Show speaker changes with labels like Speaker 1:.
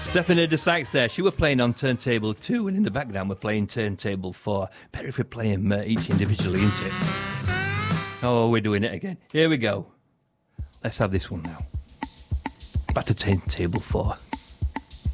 Speaker 1: Stephanie de Sykes there. She were playing on turntable 2, and in the background we're playing turntable 4. Better if we play them each individually, isn't it? Oh, we're doing it again. Here we go. Let's have this one now. Back to turntable 4.